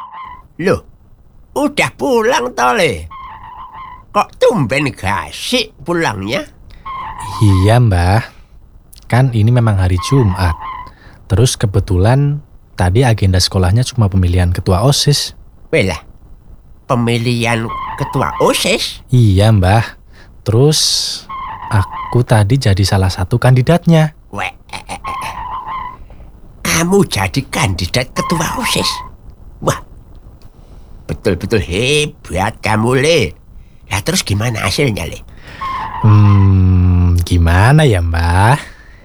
Loh, udah pulang toh, Le? Kok tumben gasik pulangnya? Iya, Mbah. Kan ini memang hari Jumat. Terus kebetulan tadi agenda sekolahnya cuma pemilihan ketua OSIS. Belah, pemilihan ketua OSIS? Iya, Mbah. Terus aku tadi jadi salah satu kandidatnya. Weh, kamu jadi kandidat ketua OSIS? Wah, betul-betul hebat kamu, Le. Lah terus gimana hasilnya, Le? Gimana ya, Mbah?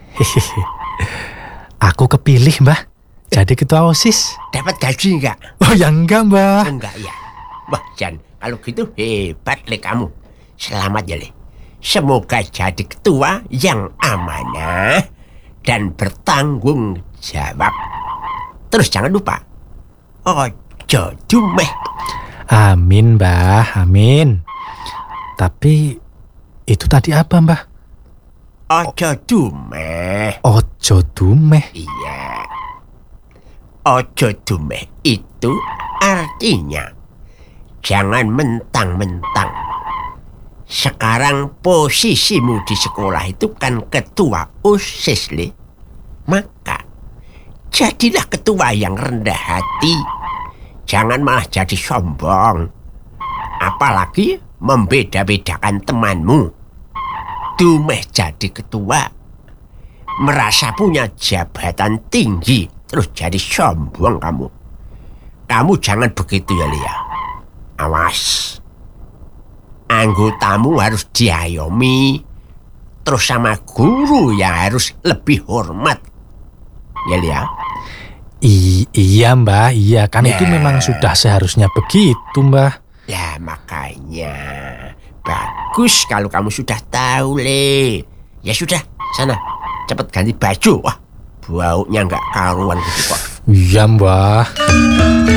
Aku kepilih, Mbah. Jadi ketua OSIS. Dapat gaji enggak? Oh ya enggak, Mbah. Enggak ya. Wah, Jan, kalau gitu hebat, Le, kamu. Selamat ya, Le. Semoga jadi ketua yang amanah dan bertanggung jawab. Terus jangan lupa, ojo dumeh. Amin, Mbah, amin. Tapi itu tadi apa, Mbah? Ojo dumeh. Ojo dumeh. Iya. Ojo dumeh itu artinya jangan mentang-mentang. Sekarang posisimu di sekolah itu kan ketua OSIS, Le. Maka jadilah ketua yang rendah hati. Jangan malah jadi sombong. Apalagi membeda-bedakan temanmu. Dumeh jadi ketua, merasa punya jabatan tinggi, terus jadi sombong kamu. Kamu jangan begitu ya, Lia. Awas. Anggotamu harus diayomi. Terus sama guru yang harus lebih hormat. Ya, Lia? Iya, Mbah, iya. Kan itu memang sudah seharusnya begitu, Mbah. Ya, makanya. Bagus kalau kamu sudah tahu, Le. Ya sudah, sana. Cepat ganti baju. Wah, baunya nggak karuan gitu kok. Iya, Mbah.